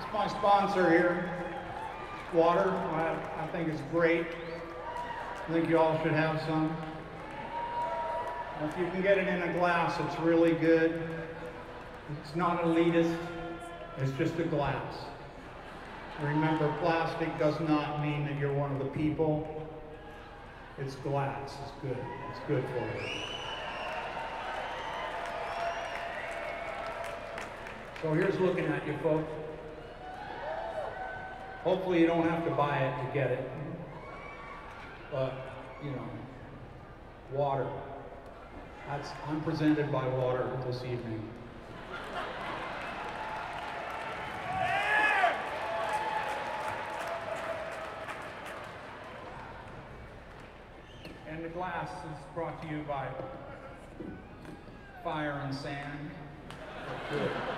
My sponsor here, water. I think it's great. I think you all should have some. If you can get it in a glass, it's really good. It's not elitist, it's just a glass. Remember, plastic does not mean that you're one of the people. It's glass, it's good. It's good for you. So here's looking at you, folks. Hopefully you don't have to buy it to get it. But, you know, water. I'm presented by water this evening. And the glass is brought to you by Fire and Sand. Good.